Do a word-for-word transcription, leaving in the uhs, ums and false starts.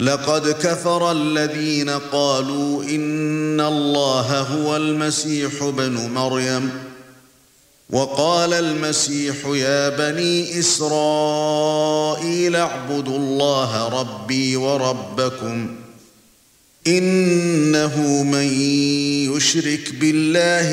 لقد كفر الذين قالوا إن الله هو المسيح ابن مريم وقال المسيح يا بني إسرائيل اعبدوا الله ربي وربكم إنه من يشرك بالله